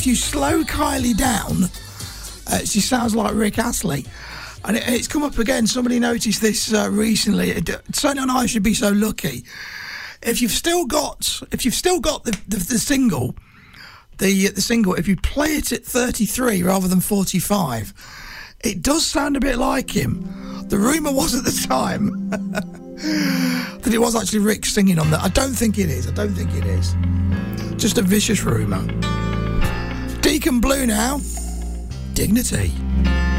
If you slow Kylie down, she sounds like Rick Astley. And it's come up again. Somebody noticed this recently. Certainly on I Should Be So Lucky. If you've still got the single, the single, if you play it at 33 rather than 45, it does sound a bit like him. The rumour was at the time that it was actually Rick singing on that. I don't think it is. Just a vicious rumour. Deacon Blue now. Dignity.